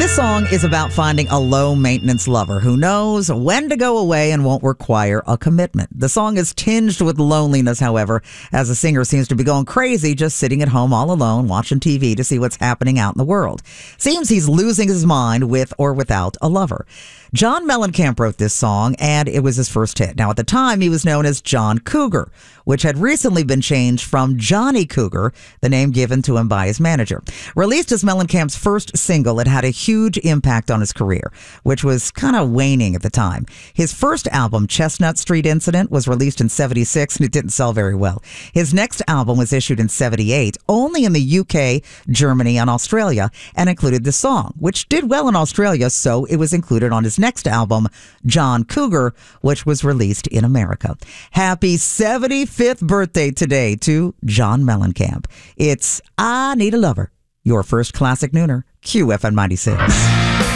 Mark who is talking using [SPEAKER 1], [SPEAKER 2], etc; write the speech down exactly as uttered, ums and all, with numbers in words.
[SPEAKER 1] This song is about finding a low-maintenance lover who knows when to go away and won't require a commitment. The song is tinged with loneliness, however, as the singer seems to be going crazy just sitting at home all alone, watching T V to see what's happening out in the world. Seems he's losing his mind with or without a lover. John Mellencamp wrote this song, and it was his first hit. Now, at the time, he was known as John Cougar, which had recently been changed from Johnny Cougar, the name given to him by his manager. Released as Mellencamp's first single, it had a huge impact on his career, which was kind of waning at the time. His first album, Chestnut Street Incident, was released in seventy-six, and it didn't sell very well. His next album was issued in seventy-eight, only in the U K, Germany, and Australia, and included the song, which did well in Australia, so it was included on his next album, John Cougar, which was released in America. Happy seventy-fifth birthday today to John Mellencamp. It's I Need a Lover, your first classic nooner, Q F M ninety-six.